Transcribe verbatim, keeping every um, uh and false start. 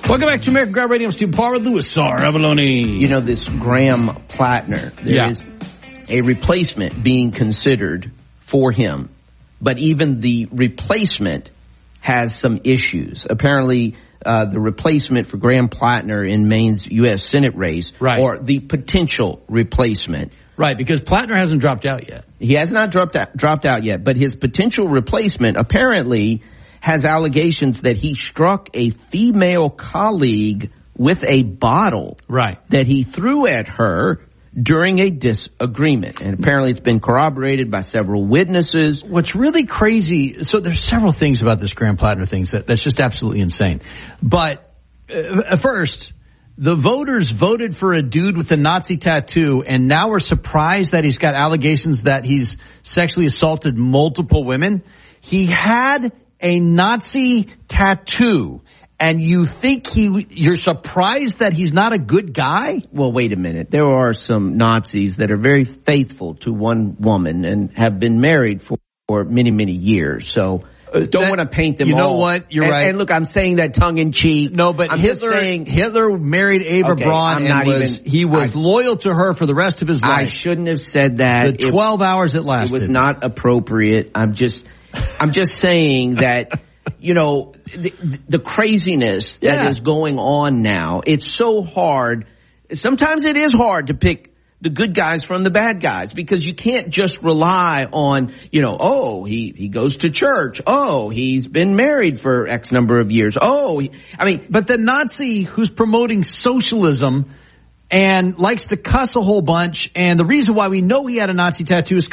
Welcome back to American Grab Radio. I'm Steve Parr, Louis R. Avalone. You know, this Graham Plattner, there yeah. is a replacement being considered for him. But even the replacement has some issues. Apparently, uh, the replacement for Graham Plattner in Maine's U S Senate race, right. or the potential replacement. Right, because Plattner hasn't dropped out yet. He has not dropped out, dropped out yet, but his potential replacement apparently has allegations that he struck a female colleague with a bottle right. that he threw at her during a disagreement. And apparently it's been corroborated by several witnesses. What's really crazy, so there's several things about this Graham Plattner thing that, that's just absolutely insane. But uh, first, the voters voted for a dude with a Nazi tattoo, and now we're surprised that he's got allegations that he's sexually assaulted multiple women. He had a Nazi tattoo, and you think he, you're surprised that he's not a good guy? Well, wait a minute. There are some Nazis that are very faithful to one woman and have been married for, for many, many years. So uh, don't that, want to paint them you all. You know what? You're and, right. And look, I'm saying that tongue in cheek. No, but I'm Hitler, just saying, Hitler married Ava okay, Braun, I'm and not was, even, he was I, loyal to her for the rest of his life. I shouldn't have said that. The twelve it, hours it lasted. It was not appropriate. I'm just, I'm just saying that, you know, the, the craziness that yeah. is going on now, it's so hard. Sometimes it is hard to pick the good guys from the bad guys, because you can't just rely on, you know, oh, he, he goes to church. Oh, he's been married for X number of years. Oh, he, I mean, but the Nazi who's promoting socialism and likes to cuss a whole bunch, and the reason why we know he had a Nazi tattoo is